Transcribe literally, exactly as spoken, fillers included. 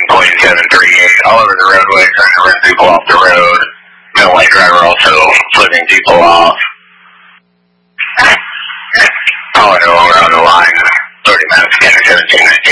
point seven three eight all over the roadway, trying to run people off the road. Middle lane driver also flipping people off. Caller no longer on the line. thirty minutes, seventeen nineteen.